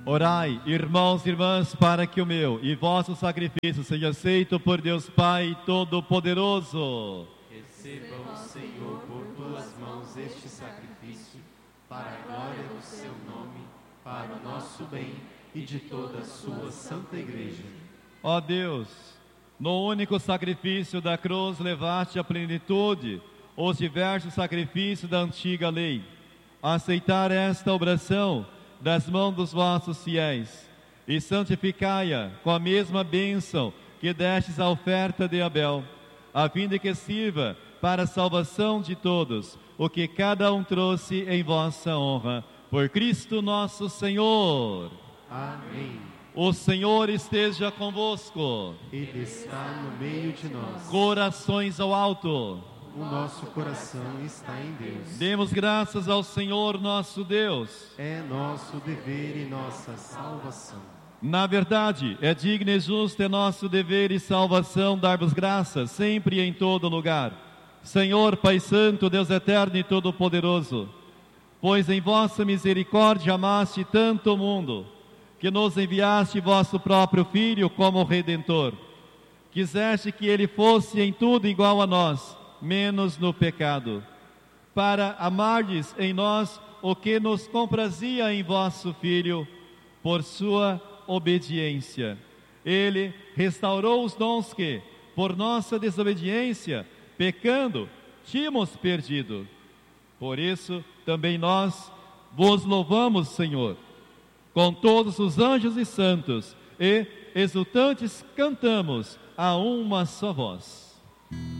Orai, irmãos e irmãs, para que o meu e vosso sacrifício seja aceito por Deus Pai Todo-Poderoso. Receba o Senhor por tuas mãos este sacrifício, para a glória do seu nome, para o nosso bem e de toda a sua santa Igreja. Ó Deus, no único sacrifício da cruz levaste à plenitude os diversos sacrifícios da antiga lei. Aceitar esta oração das mãos dos vossos fiéis e santificai-a com a mesma bênção que destes à oferta de Abel, a fim de que sirva para a salvação de todos o que cada um trouxe em vossa honra. Por Cristo nosso Senhor. Amém. O Senhor esteja convosco. Ele está no meio de nós. Corações ao alto. O nosso coração está em Deus. Demos graças ao Senhor nosso Deus. É nosso dever e nossa salvação. Na verdade, é digno e justo, é nosso dever e salvação dar-vos graças sempre e em todo lugar. Senhor, Pai Santo, Deus eterno e todo-poderoso, pois em vossa misericórdia amaste tanto o mundo, que nos enviaste vosso próprio Filho como Redentor. Quiseste que ele fosse em tudo igual a nós, menos no pecado, para amardes em nós o que nos comprazia em vosso Filho, por sua obediência. Ele restaurou os dons que, por nossa desobediência, pecando, tínhamos perdido. Por isso, também nós vos louvamos, Senhor, com todos os anjos e santos, e, exultantes, cantamos a uma só voz.